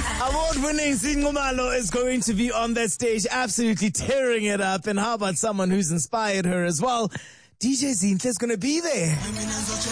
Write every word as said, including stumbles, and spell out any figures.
Award-winning Zinqumalo is going to be on that stage, absolutely tearing it up. And how about someone who's inspired her as well? D J Zinhle is going to be there.